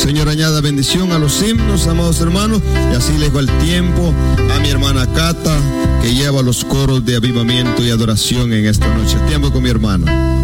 Señor, añada bendición a los himnos, amados hermanos, y así le dejo el tiempo a mi hermana Cata, que lleva los coros de avivamiento y adoración en esta noche. Tiempo con mi hermano.